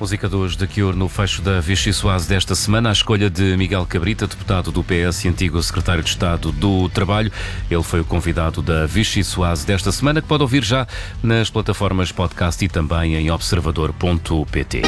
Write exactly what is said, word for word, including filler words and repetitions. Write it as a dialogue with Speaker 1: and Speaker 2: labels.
Speaker 1: Música dos The Cure no fecho da Vichy Soase desta semana. A escolha de Miguel Cabrita, deputado do P S e antigo secretário de Estado do Trabalho. Ele foi o convidado da Vichy Soase desta semana, que pode ouvir já nas plataformas podcast e também em observador ponto pt.